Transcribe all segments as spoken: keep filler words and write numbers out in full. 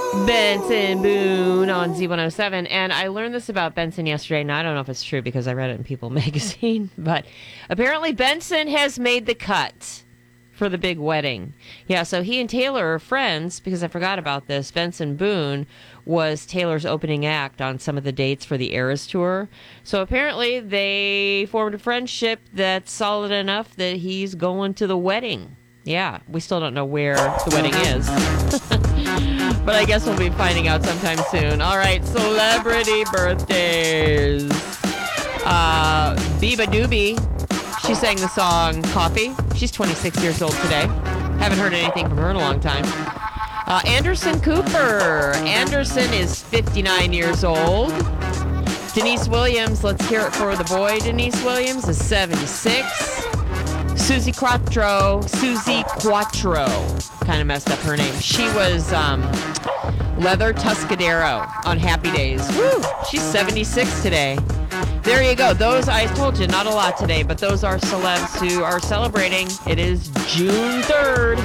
Benson Boone on Z one oh seven. And I learned this about Benson yesterday. Now, I don't know if it's true because I read it in People magazine, but apparently Benson has made the cut for the big wedding. Yeah, so he and Taylor are friends because I forgot about this. Benson Boone was Taylor's opening act on some of the dates for the Eras Tour. So apparently they formed a friendship that's solid enough that he's going to the wedding. Yeah, we still don't know where the wedding is. But I guess we'll be finding out sometime soon. All right, celebrity birthdays. Uh, Biba Doobie, she sang the song Coffee. She's twenty-six years old today. Haven't heard anything from her in a long time. Uh, Anderson Cooper. Anderson is fifty-nine years old. Denise Williams, let's hear it for the boy. Denise Williams is seventy-six. Susie Quattro, Susie Quattro, kind of messed up her name. She was um, Leather Tuscadero on Happy Days. Woo! She's seventy-six today. There you go. Those, I told you, not a lot today, but those are celebs who are celebrating. It is June third.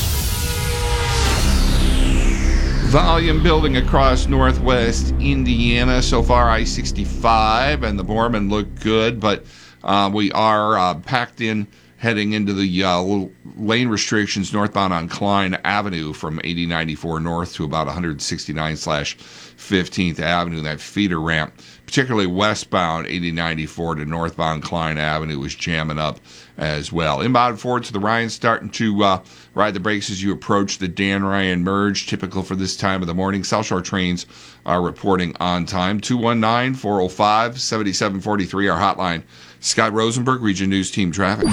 Volume building across northwest Indiana. So far, I sixty-five and the Borman look good, but uh, we are uh, packed in heading into the uh, lane restrictions northbound on Klein Avenue from eighty ninety-four north to about one sixty-nine slash fifteenth Avenue. That feeder ramp, particularly westbound eighty ninety-four to northbound Klein Avenue, was jamming up as well. Inbound forward to the Ryan, starting to uh, ride the brakes as you approach the Dan Ryan merge, typical for this time of the morning. South Shore trains are reporting on time. two one nine, four oh five, seven seven four three, our hotline. Scott Rosenberg, Region News Team Traffic.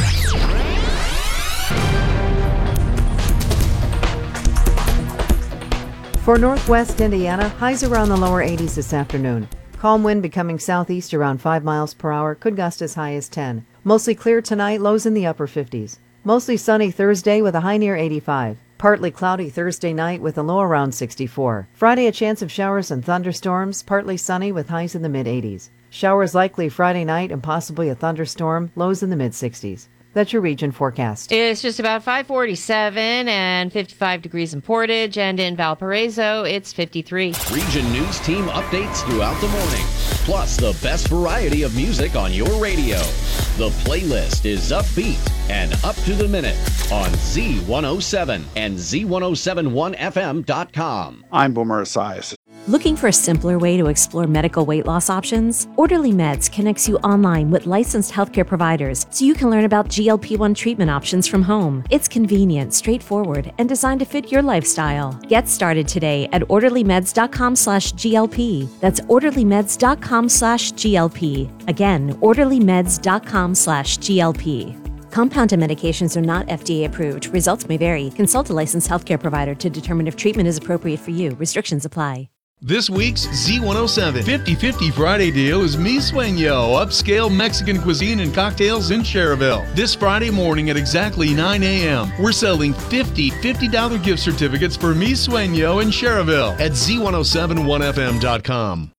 For northwest Indiana, highs around the lower eighties this afternoon. Calm wind becoming southeast around five miles per hour, could gust as high as ten. Mostly clear tonight, lows in the upper fifties. Mostly sunny Thursday with a high near eighty-five. Partly cloudy Thursday night with a low around sixty-four. Friday, a chance of showers and thunderstorms, partly sunny with highs in the mid-eighties. Showers likely Friday night and possibly a thunderstorm, lows in the mid-sixties. That's your region forecast. It's just about five forty-seven and fifty-five degrees in Portage, and in Valparaiso, it's fifty-three. Region News Team updates throughout the morning, plus the best variety of music on your radio. The playlist is upbeat and up to the minute on Z one oh seven and Z ten seventy-one F M dot com. I'm Boomer Esiason. Looking for a simpler way to explore medical weight loss options? Orderly Meds connects you online with licensed healthcare providers so you can learn about G L P one treatment options from home. It's convenient, straightforward, and designed to fit your lifestyle. Get started today at orderlymeds.com slash GLP. That's orderlymeds.com slash GLP. Again, orderlymeds.com slash GLP. Compounded medications are not F D A approved. Results may vary. Consult a licensed healthcare provider to determine if treatment is appropriate for you. Restrictions apply. This week's Z one oh seven fifty-fifty Friday deal is Mi Sueño, upscale Mexican cuisine and cocktails in Cherville. This Friday morning at exactly nine a.m., we're selling fifty fifty dollars gift certificates for Mi Sueño in Cherville at Z ten seventy-one F M dot com.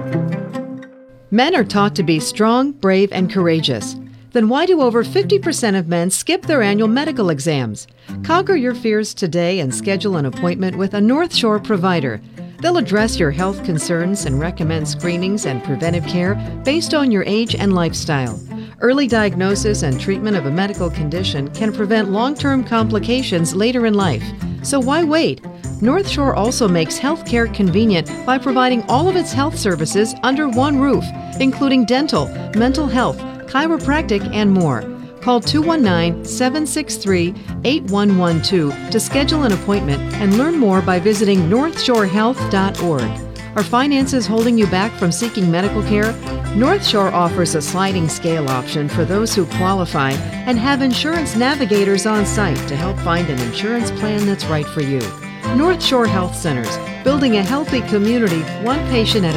Men are taught to be strong, brave, and courageous. Then why do over fifty percent of men skip their annual medical exams? Conquer your fears today and schedule an appointment with a North Shore provider. They'll address your health concerns and recommend screenings and preventive care based on your age and lifestyle. Early diagnosis and treatment of a medical condition can prevent long-term complications later in life. So why wait? North Shore also makes healthcare convenient by providing all of its health services under one roof, including dental, mental health, chiropractic, and more. Call two one nine, seven six three, eight one one two to schedule an appointment and learn more by visiting north shore health dot org. Are finances holding you back from seeking medical care? North Shore offers a sliding scale option for those who qualify and have insurance navigators on site to help find an insurance plan that's right for you. North Shore Health Centers, building a healthy community, one patient at a